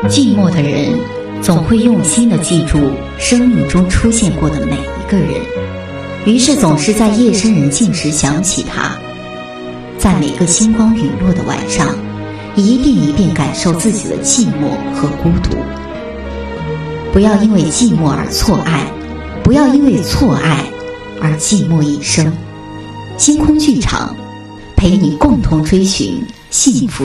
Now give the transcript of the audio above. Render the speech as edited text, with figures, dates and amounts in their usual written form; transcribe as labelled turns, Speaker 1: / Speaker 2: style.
Speaker 1: 寂寞的人总会用心地记住生命中出现过的每一个人，于是总是在夜深人静时想起他，在每个星光陨落的晚上，一遍一遍感受自己的寂寞和孤独。不要因为寂寞而错爱，不要因为错爱而寂寞一生。星空剧场陪你共同追寻幸福